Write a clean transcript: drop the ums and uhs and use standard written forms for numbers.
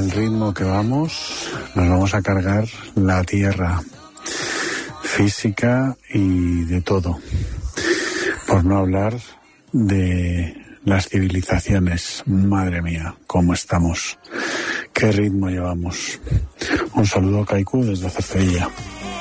el ritmo que vamos, nos vamos a cargar la tierra física y de todo. Por no hablar de las civilizaciones. Madre mía, cómo estamos. Qué ritmo llevamos. Un saludo, Kaiku, desde Cercedilla.